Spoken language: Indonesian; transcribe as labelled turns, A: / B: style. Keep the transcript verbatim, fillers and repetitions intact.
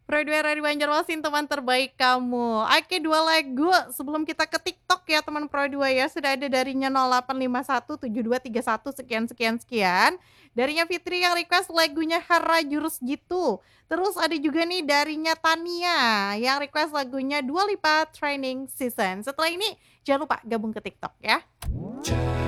A: Pro dua dari Banjarmasin teman terbaik kamu. Oke dua lagu sebelum kita ke TikTok ya teman Pro dua ya, sudah ada darinya nol delapan lima satu tujuh dua tiga satu sekian sekian sekian. Darinya Fitri yang request lagunya Hara Jurus Jitu. Terus ada juga nih darinya Tania yang request lagunya Dua Lipa Training Season. Setelah ini jangan lupa gabung ke TikTok ya.